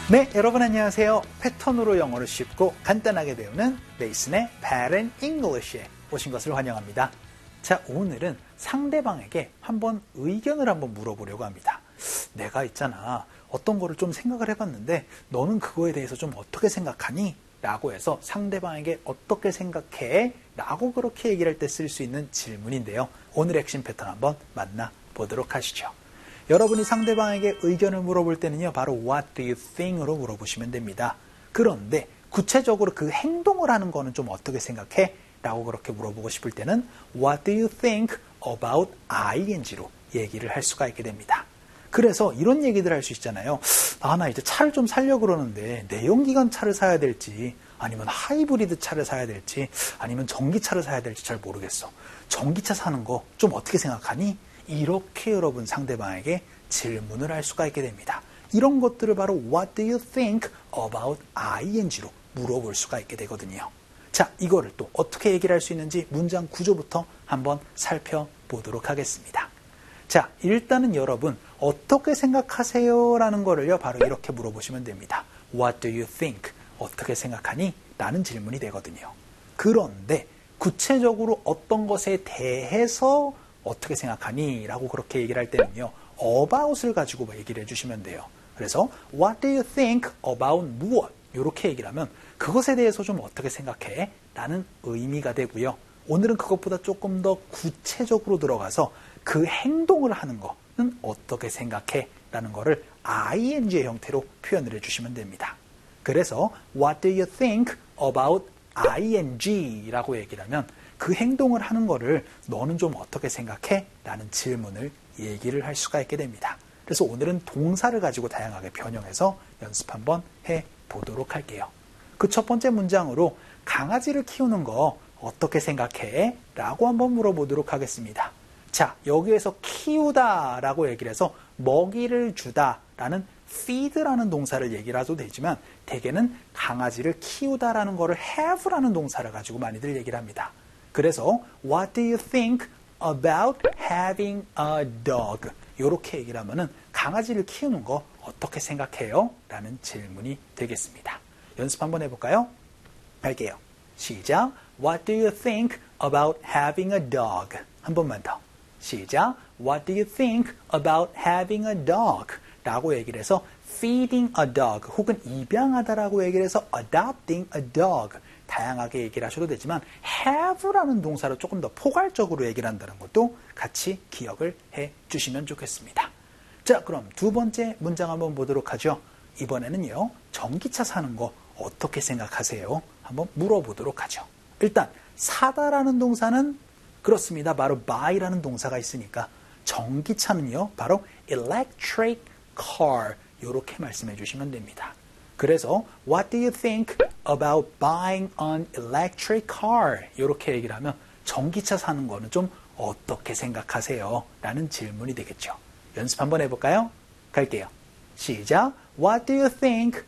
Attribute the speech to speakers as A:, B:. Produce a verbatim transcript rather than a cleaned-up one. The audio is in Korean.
A: 네, 여러분 안녕하세요. 패턴으로 영어를 쉽고 간단하게 배우는 메이슨의 Pattern English에 오신 것을 환영합니다. 자, 오늘은 상대방에게 한번 의견을 한번 물어보려고 합니다. 내가 있잖아, 어떤 거를 좀 생각을 해봤는데 너는 그거에 대해서 좀 어떻게 생각하니? 라고 해서 상대방에게 어떻게 생각해? 라고 그렇게 얘기를 할 때 쓸 수 있는 질문인데요. 오늘의 핵심 패턴 한번 만나보도록 하시죠. 여러분이 상대방에게 의견을 물어볼 때는요, 바로 What do you think? 으로 물어보시면 됩니다. 그런데 구체적으로 그 행동을 하는 거는 좀 어떻게 생각해? 라고 그렇게 물어보고 싶을 때는 What do you think about ing로 얘기를 할 수가 있게 됩니다. 그래서 이런 얘기들 할 수 있잖아요. 아, 나 이제 차를 좀 사려고 그러는데 내연기관 차를 사야 될지 아니면 하이브리드 차를 사야 될지 아니면 전기차를 사야 될지 잘 모르겠어. 전기차 사는 거 좀 어떻게 생각하니? 이렇게 여러분 상대방에게 질문을 할 수가 있게 됩니다. 이런 것들을 바로 What do you think about ing로 물어볼 수가 있게 되거든요. 자, 이거를 또 어떻게 얘기를 할 수 있는지 문장 구조부터 한번 살펴보도록 하겠습니다. 자, 일단은 여러분 어떻게 생각하세요? 라는 거를요, 바로 이렇게 물어보시면 됩니다. What do you think? 어떻게 생각하니? 라는 질문이 되거든요. 그런데 구체적으로 어떤 것에 대해서 어떻게 생각하니? 라고 그렇게 얘기를 할 때는요, about을 가지고 얘기를 해주시면 돼요. 그래서 What do you think about 무엇? 이렇게 얘기를 하면 그것에 대해서 좀 어떻게 생각해? 라는 의미가 되고요. 오늘은 그것보다 조금 더 구체적으로 들어가서 그 행동을 하는 거는 어떻게 생각해? 라는 거를 ing의 형태로 표현을 해주시면 됩니다. 그래서 What do you think about ing? 라고 얘기를 하면 그 행동을 하는 거를 너는 좀 어떻게 생각해? 라는 질문을 얘기를 할 수가 있게 됩니다. 그래서 오늘은 동사를 가지고 다양하게 변형해서 연습 한번 해보도록 할게요. 그 첫 번째 문장으로 강아지를 키우는 거 어떻게 생각해? 라고 한번 물어보도록 하겠습니다. 자, 여기에서 키우다 라고 얘기를 해서 먹이를 주다 라는 feed라는 동사를 얘기를 해도 되지만 대개는 강아지를 키우다 라는 거를 have라는 동사를 가지고 많이들 얘기를 합니다. 그래서 What do you think about having a dog? 이렇게 얘기를 하면은 강아지를 키우는 거 어떻게 생각해요? 라는 질문이 되겠습니다. 연습 한번 해볼까요? 할게요. 시작. What do you think about having a dog? 한 번만 더. 시작. What do you think about having a dog? 라고 얘기를 해서 feeding a dog 혹은 입양하다라고 얘기를 해서 adopting a dog 다양하게 얘기를 하셔도 되지만 have라는 동사로 조금 더 포괄적으로 얘기를 한다는 것도 같이 기억을 해 주시면 좋겠습니다. 자, 그럼 두 번째 문장 한번 보도록 하죠. 이번에는요, 전기차 사는 거 어떻게 생각하세요? 한번 물어보도록 하죠. 일단 사다라는 동사는 그렇습니다. 바로 buy라는 동사가 있으니까 전기차는요, 바로 electric car 이렇게 말씀해 주시면 됩니다. 그래서 What do you think about buying an electric car? 이렇게 얘기를 하면 전기차 사는 거는 좀 어떻게 생각하세요? 라는 질문이 되겠죠. 연습 한번 해볼까요? 갈게요. 시작. What do you think